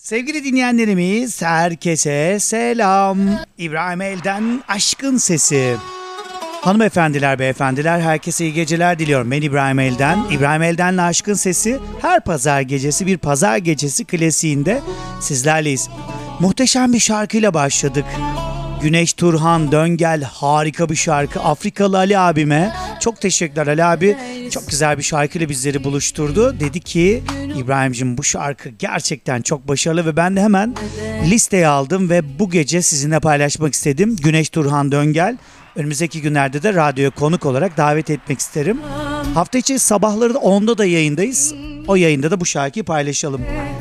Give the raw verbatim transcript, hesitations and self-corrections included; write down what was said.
Sevgili dinleyenlerimiz, herkese selam. İbrahim El'den Aşkın Sesi. Hanımefendiler, beyefendiler, herkese iyi geceler diliyorum. Ben İbrahim El'den. İbrahim El'den'le Aşkın Sesi her pazar gecesi bir pazar gecesi klasiğinde sizlerleyiz. Muhteşem bir şarkıyla başladık. Güneş Turhan Döngel, harika bir şarkı. Afrikalı Ali abime çok teşekkürler. Ali abi çok güzel bir şarkıyla bizleri buluşturdu. Dedi ki İbrahim'cim bu şarkı gerçekten çok başarılı ve ben de hemen listeye aldım ve bu gece sizinle paylaşmak istedim. Güneş Turhan Döngel. Önümüzdeki günlerde de radyoya konuk olarak davet etmek isterim. Hafta içi sabahları da onda da yayındayız. O yayında da bu şarkıyı paylaşalım.